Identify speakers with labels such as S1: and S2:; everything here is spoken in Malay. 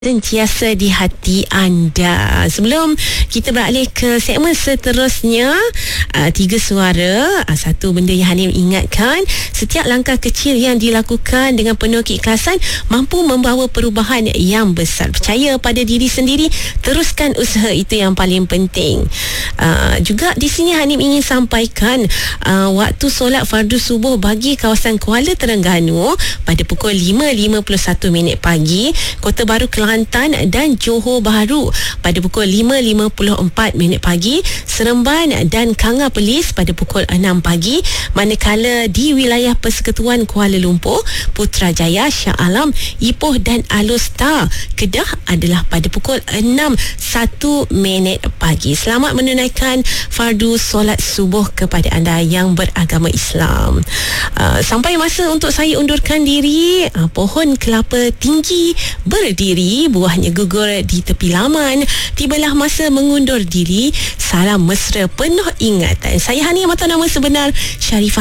S1: sentiasa di hati anda. Sebelum kita beralih ke segmen seterusnya, 3 suara, satu benda yang Hanim ingatkan, setiap langkah kecil yang dilakukan dengan penuh keikhlasan mampu membawa perubahan yang besar. Percaya pada diri sendiri, teruskan usaha, itu yang paling penting. Juga di sini Hanim ingin sampaikan waktu solat fardu subuh bagi kawasan Kuala Terengganu pada pukul 5.51 pagi, Kota Baru Kelantan dan Johor Bahru pada pukul 5.54 pagi, Seremban dan Kanga Perlis pada pukul 6 pagi, manakala di wilayah Persekutuan Kuala Lumpur, Putrajaya, Shah Alam, Ipoh dan Alor Kedah adalah pada pukul 6.01 pagi. Selamat menunaikan fardu solat subuh kepada anda yang beragama Islam. Sampai masa untuk saya undurkan diri. Pohon kelapa tinggi berdiri, buahnya gugur di tepi laman. Tibalah masa mengundur diri. Salam mesra penuh ingatan. Saya Hani, mata nama sebenar Sharifah